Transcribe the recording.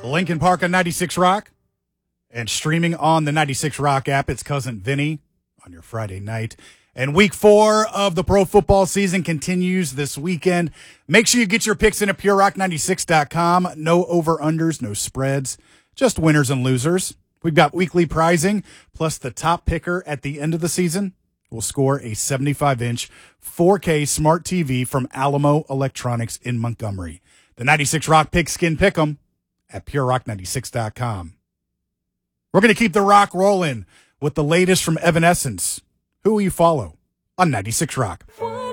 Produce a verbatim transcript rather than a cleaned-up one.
Lincoln Park on ninety-six Rock, and streaming on the ninety-six Rock app, it's Cousin Vinny on your Friday night. And week four of the pro football season continues this weekend. Make sure you get your picks in at pure rock ninety-six dot com. No over-unders, no spreads, just winners and losers. We've got weekly prizing, plus the top picker at the end of the season will score a seventy-five inch four K smart T V from Alamo Electronics in Montgomery. The ninety-six Rock Pigskin Pick'em at pure rock ninety-six dot com. We're going to keep the rock rolling with the latest from Evanescence. Who will you follow on ninety-six Rock?